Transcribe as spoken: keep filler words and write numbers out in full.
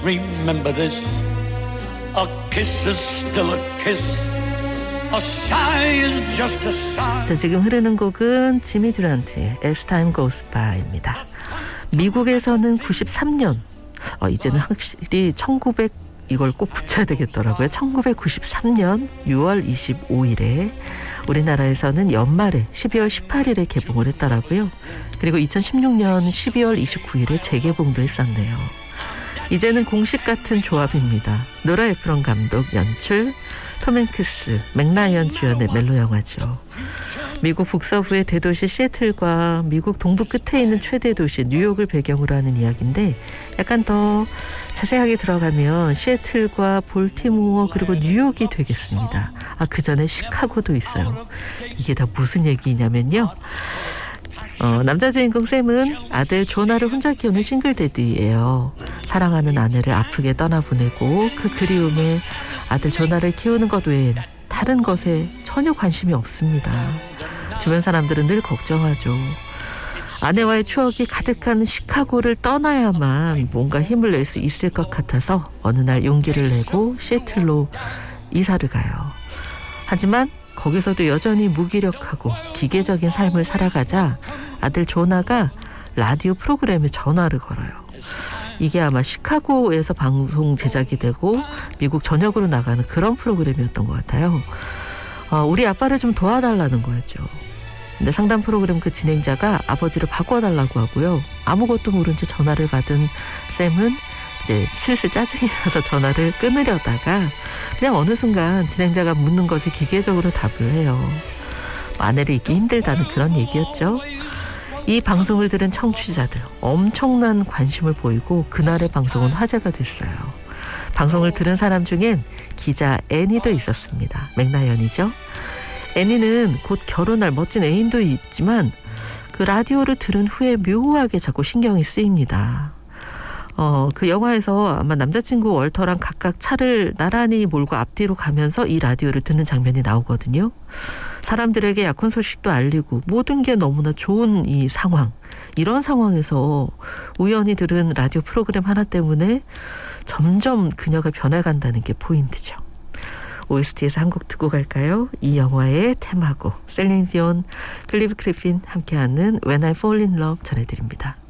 Remember this, a kiss is still a kiss, a sigh is just a sigh. 자, 지금 흐르는 곡은 지미 듀란트의 As Time Goes By입니다. 미국에서는 구십삼 년, 어, 이제는 확실히 천구백 이걸 꼭 붙여야 되겠더라고요. 천구백구십삼 년 유월 이십오일에 우리나라에서는 연말에 십이월 십팔일에 개봉을 했더라고요. 그리고 이천십육 년 십이월 이십구일에 재개봉도 했었네요. 이제는 공식 같은 조합입니다. 노라 에프론 감독 연출, 톰 행크스, 맥라이언 주연의 멜로 영화죠. 미국 북서부의 대도시 시애틀과 미국 동부 끝에 있는 최대 도시 뉴욕을 배경으로 하는 이야기인데, 약간 더 자세하게 들어가면 시애틀과 볼티모어 그리고 뉴욕이 되겠습니다. 아, 그 전에 시카고도 있어요. 이게 다 무슨 얘기냐면요, 어, 남자 주인공 샘은 아들 조나를 혼자 키우는 싱글데디예요. 사랑하는 아내를 아프게 떠나보내고 그 그리움에 아들 조나를 키우는 것 외엔 다른 것에 전혀 관심이 없습니다. 주변 사람들은 늘 걱정하죠. 아내와의 추억이 가득한 시카고를 떠나야만 뭔가 힘을 낼 수 있을 것 같아서 어느 날 용기를 내고 시애틀로 이사를 가요. 하지만 거기서도 여전히 무기력하고 기계적인 삶을 살아가자 아들 조나가 라디오 프로그램에 전화를 걸어요. 이게 아마 시카고에서 방송 제작이 되고 미국 전역으로 나가는 그런 프로그램이었던 것 같아요. 어, 우리 아빠를 좀 도와달라는 거였죠. 근데 상담 프로그램 그 진행자가 아버지를 바꿔달라고 하고요. 아무것도 모른 채 전화를 받은 샘은 이제 슬슬 짜증이 나서 전화를 끊으려다가 그냥 어느 순간 진행자가 묻는 것에 기계적으로 답을 해요. 아내를 잊기 힘들다는 그런 얘기였죠. 이 방송을 들은 청취자들 엄청난 관심을 보이고 그날의 방송은 화제가 됐어요. 방송을 들은 사람 중엔 기자 애니도 있었습니다. 맥라이언이죠. 애니는 곧 결혼할 멋진 애인도 있지만 그 라디오를 들은 후에 묘하게 자꾸 신경이 쓰입니다. 어, 그 영화에서 아마 남자친구 월터랑 각각 차를 나란히 몰고 앞뒤로 가면서 이 라디오를 듣는 장면이 나오거든요. 사람들에게 약혼 소식도 알리고 모든 게 너무나 좋은 이 상황, 이런 상황에서 우연히 들은 라디오 프로그램 하나 때문에 점점 그녀가 변해간다는 게 포인트죠. 오에스티에서 한 곡 듣고 갈까요? 이 영화의 테마곡 셀린 디온, 클리브 크리핀 함께하는 When I Fall in Love 전해드립니다.